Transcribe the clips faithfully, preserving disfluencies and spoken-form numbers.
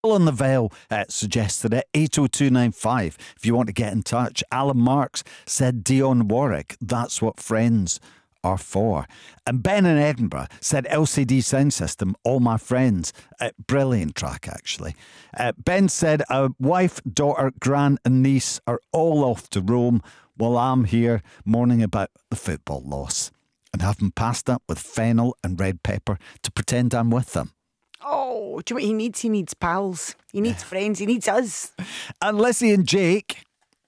On the Veil uh, suggested it, eight oh two nine five, if you want to get in touch. Alan Marks said Dionne Warwick, that's what friends are for. And Ben in Edinburgh said L C D Sound System, All My Friends. Uh, brilliant track, actually. Uh, Ben said a wife, daughter, gran and niece are all off to Rome while I'm here mourning about the football loss and having passed up with fennel and red pepper to pretend I'm with them. Oh, do you know what he needs? He needs pals. He needs friends. He needs us. And Lizzie and Jake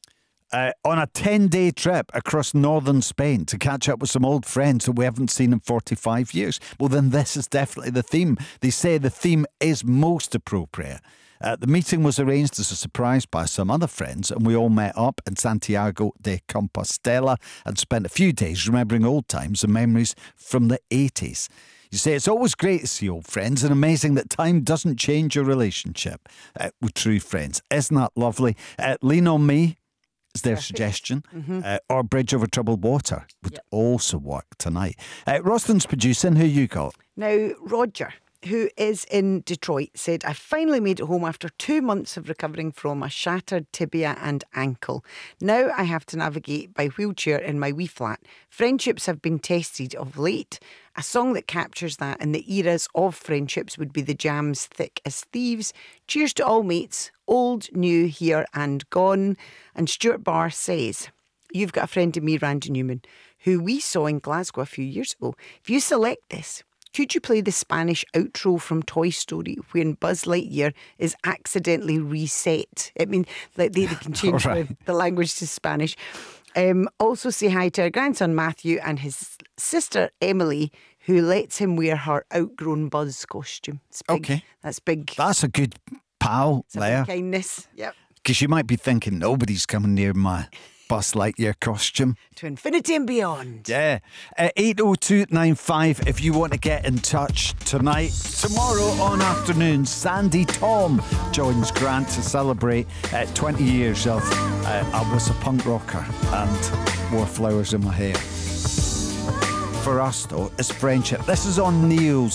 uh, on a ten-day trip across northern Spain to catch up with some old friends that we haven't seen in forty-five years. Well, then this is definitely the theme. They say the theme is most appropriate. Uh, the meeting was arranged as a surprise by some other friends, and we all met up in Santiago de Compostela and spent a few days remembering old times and memories from the eighties. You say it's always great to see old friends and amazing that time doesn't change your relationship uh, with true friends. Isn't that lovely? Uh, Lean on Me is their Perfect. suggestion. Mm-hmm. Uh, or Bridge Over Troubled Water would Yep. also work tonight. Uh, Roslin's producing. Who you got? Now, Roger, who is in Detroit, said, I finally made it home after two months of recovering from a shattered tibia and ankle. Now I have to navigate by wheelchair in my wee flat. Friendships have been tested of late. A song that captures that in the eras of friendships would be The Jam's Thick as Thieves. Cheers to all mates, old, new, here and gone. And Stuart Barr says, you've got a friend in me, Randy Newman, who we saw in Glasgow a few years ago. If you select this, could you play the Spanish outro from Toy Story when Buzz Lightyear is accidentally reset? I mean, like they, they can change Right. the, the language to Spanish. Um, also say hi to our grandson Matthew and his sister Emily, who lets him wear her outgrown Buzz costume. It's big. Okay. That's big. That's a good pal It's a there. big kindness. Yep. Because you might be thinking, nobody's coming near my Buzz Lightyear costume. To infinity and beyond. Yeah. Uh, eight oh two nine five if you want to get in touch tonight. Tomorrow on afternoon, Sandy Tom joins Grant to celebrate uh, twenty years of uh, I was a punk rocker and wore flowers in my hair. For us, though, it's friendship. This is on Neil's